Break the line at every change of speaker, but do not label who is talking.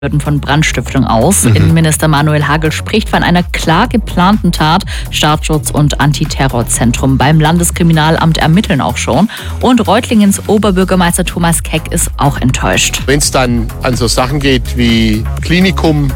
von Brandstiftung aus. Innenminister Manuel Hagel spricht von einer klar geplanten Tat. Staatsschutz und Antiterrorzentrum beim Landeskriminalamt ermitteln auch schon. Und Reutlingens Oberbürgermeister Thomas Keck ist auch enttäuscht.
Wenn es dann an so Sachen geht wie Klinikum